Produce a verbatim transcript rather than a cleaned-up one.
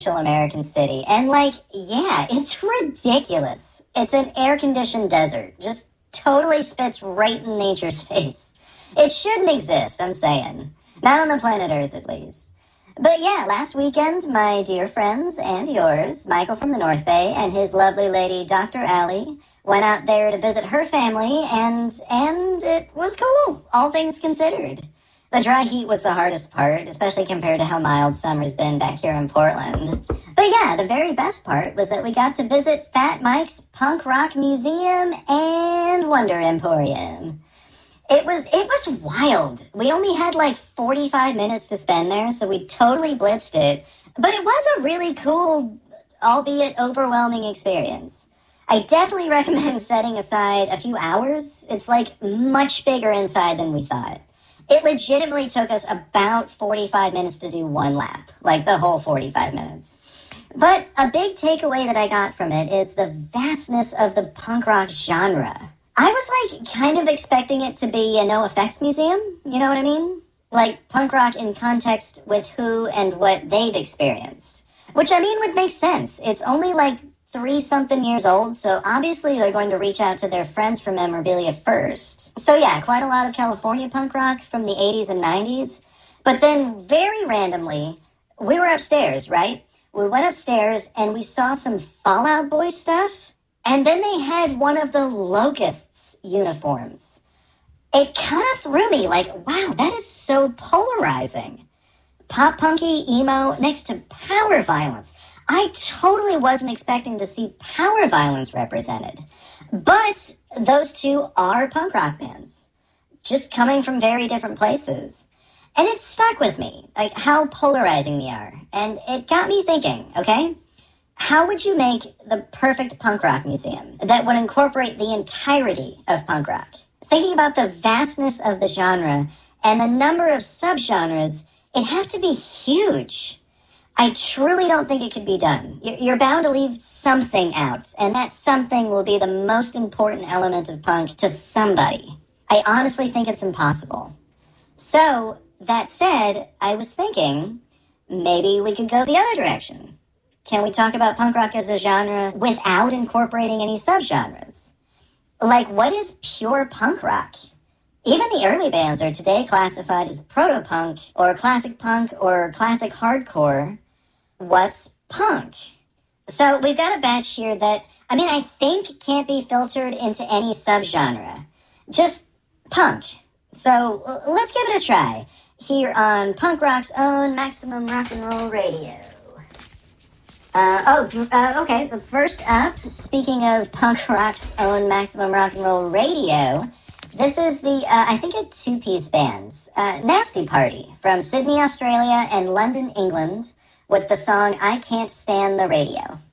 American city. And, like, yeah, it's ridiculous. It's an air-conditioned desert. Just totally spits right in nature's face. It shouldn't exist, I'm saying. Not on the planet Earth, at least. But yeah, last weekend, my dear friends and yours, Michael from the North Bay and his lovely lady, Doctor Allie, went out there to visit her family, and and it was cool, all things considered. The dry heat was the hardest part, especially compared to how mild summer's been back here in Portland. But yeah, the very best part was that we got to visit Fat Mike's Punk Rock Museum and Wonder Emporium. It was it was wild. We only had like forty-five minutes to spend there, so we totally blitzed it. But it was a really cool, albeit overwhelming experience. I definitely recommend setting aside a few hours. It's like much bigger inside than we thought. It legitimately took us about forty-five minutes to do one lap, like the whole forty-five minutes. But a big takeaway that I got from it is the vastness of the punk rock genre. I was, like, kind of expecting it to be a NoFX museum, you know what I mean? Like, punk rock in context with who and what they've experienced. Which, I mean, would make sense. It's only, like, three-something years old, so obviously they're going to reach out to their friends for memorabilia first. So, yeah, quite a lot of California punk rock from the eighties and nineties. But then, very randomly, we were upstairs, right? We went upstairs, and we saw some Fall Out Boy stuff. And then they had one of the Locusts uniforms. It kind of threw me, like, wow, that is so polarizing. Pop punky, emo, next to power violence. I totally wasn't expecting to see power violence represented. But those two are punk rock bands, just coming from very different places. And it stuck with me, like, how polarizing they are. And it got me thinking, okay? How would you make the perfect punk rock museum that would incorporate the entirety of punk rock? Thinking about the vastness of the genre and the number of subgenres, it'd have to be huge. I truly don't think it could be done. You're bound to leave something out, and that something will be the most important element of punk to somebody. I honestly think it's impossible. So, that said, I was thinking, maybe we could go the other direction. Can we talk about punk rock as a genre without incorporating any subgenres? Like, what is pure punk rock? Even the early bands are today classified as proto-punk, or classic punk, or classic hardcore. What's punk? So we've got a batch here that, I mean, I think can't be filtered into any subgenre. Just punk. So let's give it a try here on punk rock's own Maximum Rock and Roll Radio. Uh, oh, uh, okay, first up, speaking of punk rock's own Maximum Rock and Roll Radio, this is the, uh, I think a two-piece band, uh, Nasty Party, from Sydney, Australia, and London, England, with the song I Can't Stand the Radio.